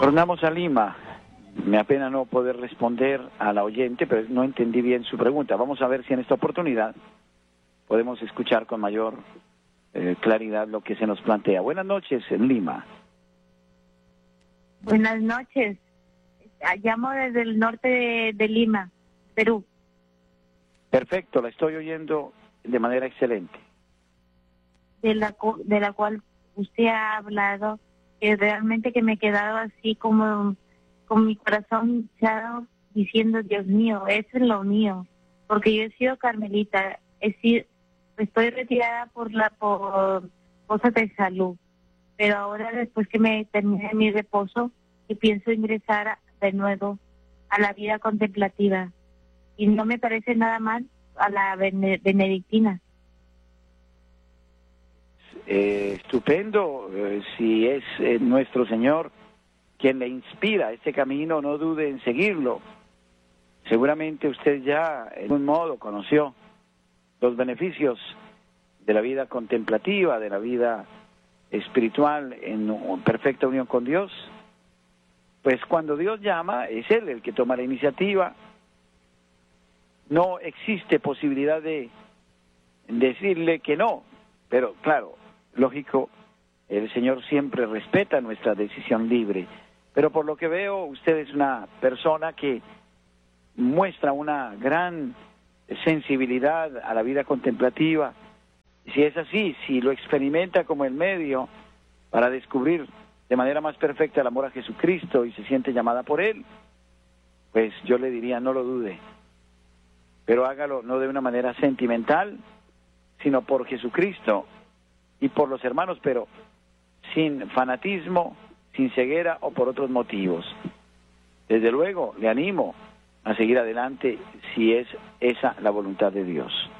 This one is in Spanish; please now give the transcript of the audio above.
Tornamos a Lima. Me apena no poder responder a la oyente, pero no entendí bien su pregunta. Vamos a ver si en esta oportunidad podemos escuchar con mayor claridad lo que se nos plantea. Buenas noches en Lima. Buenas noches. Llamo desde el norte de Lima, Perú. Perfecto, la estoy oyendo de manera excelente. De la cual usted ha hablado, que realmente que me he quedado así como con mi corazón hinchado diciendo, Dios mío, eso es lo mío. Porque yo he sido carmelita, estoy retirada por cosas de salud. Pero ahora, después que me termine mi reposo, y pienso ingresar de nuevo a la vida contemplativa. Y no me parece nada mal a la benedictina. Estupendo. Si es nuestro Señor quien le inspira este camino, no dude en seguirlo. Seguramente usted ya, en un modo, conoció los beneficios de la vida contemplativa, de la vida espiritual en perfecta unión con Dios. Pues cuando Dios llama, es Él el que toma la iniciativa. No existe posibilidad de decirle que no, pero claro, lógico, el Señor siempre respeta nuestra decisión libre. Pero por lo que veo, usted es una persona que muestra una gran sensibilidad a la vida contemplativa. Si es así, si lo experimenta como el medio para descubrir de manera más perfecta el amor a Jesucristo y se siente llamada por Él, pues yo le diría, no lo dude. Pero hágalo no de una manera sentimental, sino por Jesucristo y por los hermanos, pero sin fanatismo, sin ceguera o por otros motivos. Desde luego, le animo a seguir adelante si es esa la voluntad de Dios.